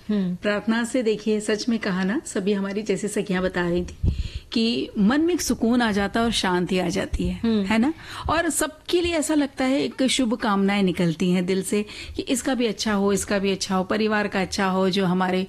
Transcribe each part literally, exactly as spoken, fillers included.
प्रार्थना से देखिए, सच में कहा ना, सभी हमारी जैसे सखियां बता रही थी कि मन में एक सुकून आ जाता है और शांति आ जाती है, है ना। और सबके लिए ऐसा लगता है, एक शुभ कामनाएं निकलती हैं दिल से कि इसका भी अच्छा हो, इसका भी अच्छा हो, परिवार का अच्छा हो, जो हमारे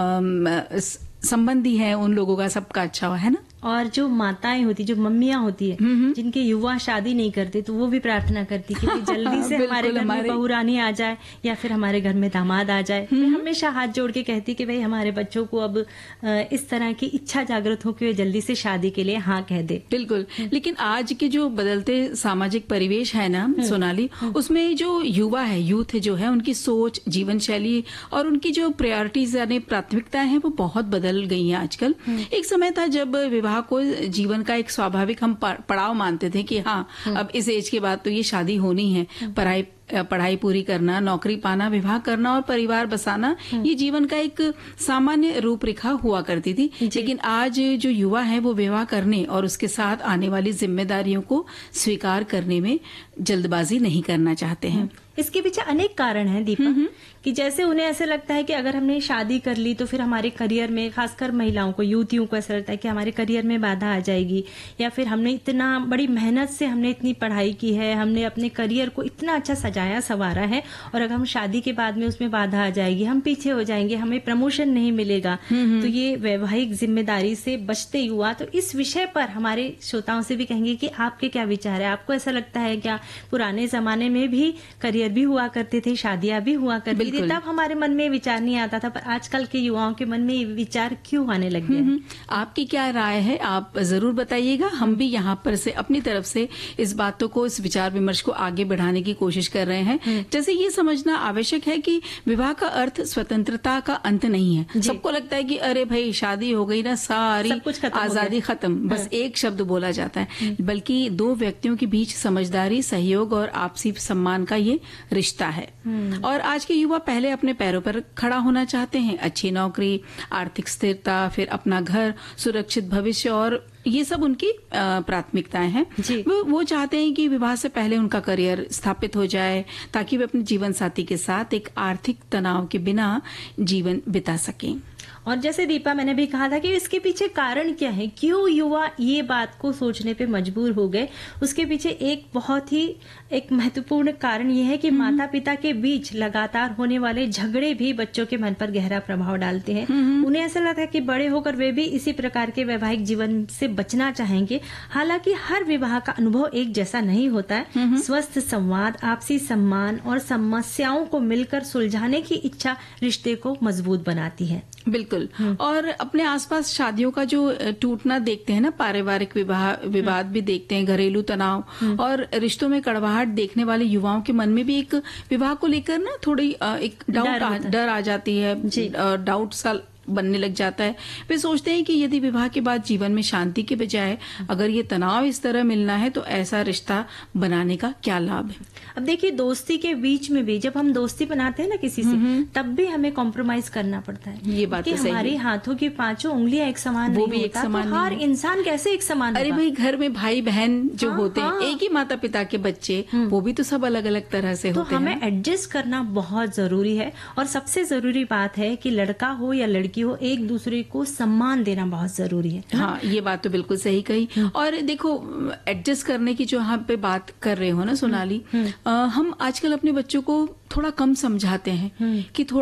संबंधी हैं उन लोगों का सबका अच्छा हो, है ना। और जो माताएं होती, जो मम्मियां होती है, जिनके युवा शादी नहीं करते, तो वो भी प्रार्थना करती कि जल्दी से हमारे घर में बहू रानी आ जाए या फिर हमारे घर में दामाद आ जाए। मैं हमेशा हाथ जोड़ के कहती कि भाई हमारे बच्चों को अब इस तरह की इच्छा जागृत हो कि वे जल्दी से शादी के लिए हाँ कह दे। बिल्कुल। लेकिन आज के जो बदलते सामाजिक परिवेश है ना सोनाली, उसमें जो युवा है, यूथ जो है, उनकी सोच, जीवन शैली और उनकी जो प्रायोरिटीज यानी प्राथमिकताएं हैं वो बहुत बदल गई हैं आजकल। एक समय था जब विवाह को जीवन का एक स्वाभाविक हम पड़ाव मानते थे कि हाँ, अब इस एज के बाद तो ये शादी होनी है, पढ़ाई पढ़ाई पूरी करना, नौकरी पाना, विवाह करना और परिवार बसाना, ये जीवन का एक सामान्य रूपरेखा हुआ करती थी। लेकिन आज जो युवा है वो विवाह करने और उसके साथ आने वाली जिम्मेदारियों को स्वीकार करने में जल्दबाजी नहीं करना चाहते हैं। इसके पीछे अनेक कारण हैं दीपा, कि जैसे उन्हें ऐसे लगता है कि अगर हमने शादी कर ली तो फिर हमारे करियर में, खासकर महिलाओं को, युवतियों को ऐसा लगता है कि हमारे करियर में बाधा आ जाएगी, या फिर हमने इतना बड़ी मेहनत से हमने इतनी पढ़ाई की है, हमने अपने करियर को इतना अच्छा सजाया संवारा है, और अगर हम शादी के बाद में उसमें बाधा आ जाएगी, हम पीछे हो जाएंगे, हमें प्रमोशन नहीं मिलेगा। तो ये वैवाहिक जिम्मेदारी से बचते युवा, तो इस विषय पर हमारे श्रोताओं से भी कहेंगे कि आपके क्या विचार है। आपको ऐसा लगता है क्या पुराने जमाने में भी करियर भी हुआ करते थे, शादियां भी हुआ करती थी, तब हमारे मन में विचार नहीं आता था, पर आजकल के युवाओं के मन में ये विचार क्यों आने लग गए? आपकी क्या राय है, आप जरूर बताइएगा। हम भी यहाँ पर से अपनी तरफ से इस बातों को, इस विचार विमर्श को आगे बढ़ाने की कोशिश कर रहे हैं। जैसे ये समझना आवश्यक है कि विवाह का अर्थ स्वतंत्रता का अंत नहीं है। सबको लगता है कि अरे भाई शादी हो गई ना, सारी आजादी खत्म, बस एक शब्द बोला जाता है। बल्कि दो व्यक्तियों के बीच समझदारी, सहयोग और आपसी सम्मान का ये रिश्ता है। और आज के युवा पहले अपने पैरों पर खड़ा होना चाहते हैं, अच्छी नौकरी, आर्थिक स्थिरता, फिर अपना घर, सुरक्षित भविष्य, और ये सब उनकी प्राथमिकताएं हैं। वो वो चाहते हैं कि विवाह से पहले उनका करियर स्थापित हो जाए, ताकि वे अपने जीवन साथी के साथ एक आर्थिक तनाव के बिना जीवन बिता सकें। और जैसे दीपा मैंने भी कहा था कि इसके पीछे कारण क्या है, क्यों युवा ये बात को सोचने पे मजबूर हो गए, उसके पीछे एक बहुत ही एक महत्वपूर्ण कारण ये है कि माता पिता के बीच लगातार होने वाले झगड़े भी बच्चों के मन पर गहरा प्रभाव डालते हैं। उन्हें ऐसा लगता है कि बड़े होकर वे भी इसी प्रकार के वैवाहिक जीवन से बचना चाहेंगे। हालांकि हर विवाह का अनुभव एक जैसा नहीं होता है। स्वस्थ संवाद, आपसी सम्मान और समस्याओं को मिलकर सुलझाने की इच्छा रिश्ते को मजबूत बनाती है। बिल्कुल। और अपने आसपास शादियों का जो टूटना देखते हैं ना, पारिवारिक विवाह विवाद भी देखते हैं, घरेलू तनाव और रिश्तों में कड़वाहट देखने वाले युवाओं के मन में भी एक विवाह को लेकर ना थोड़ी एक डाउट डर आ जाती है, डाउट सा बनने लग जाता है। वे सोचते हैं कि यदि विवाह के बाद जीवन में शांति के बजाय अगर ये तनाव इस तरह मिलना है तो ऐसा रिश्ता बनाने का क्या लाभ है। अब देखिए, दोस्ती के बीच में भी जब हम दोस्ती बनाते हैं ना किसी से, तब भी हमें कॉम्प्रोमाइज करना पड़ता है। ये बात तो सही है। हमारी हाथों की पांचों उंगलियां एक समान वो नहीं भी एक समान तो हर इंसान कैसे एक समान? अरे भाई, घर में भाई बहन जो हाँ, होते हैं, हाँ, एक ही माता पिता के बच्चे, वो भी तो सब अलग अलग तरह से तो होते हैं। हमें एडजस्ट करना बहुत जरूरी है। और सबसे जरूरी बात है कि लड़का हो या लड़की हो, एक दूसरे को सम्मान देना बहुत जरूरी है। हाँ, ये बात तो बिल्कुल सही कही। और देखो, एडजस्ट करने की जो यहाँ पे बात कर रहे हो ना सोनाली, आ, हम आजकल अपने बच्चों को थोड़ा कम समझाते हैं कि